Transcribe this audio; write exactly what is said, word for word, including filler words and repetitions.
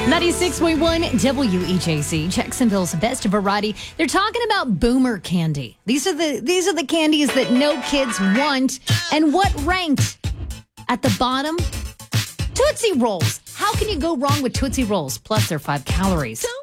ninety-six point one W E J C, Jacksonville's best variety. They're talking about boomer candy. These are the these are the candies that no kids want. And what ranked at the bottom? Tootsie Rolls. How can you go wrong with Tootsie Rolls? Plus, they're five calories.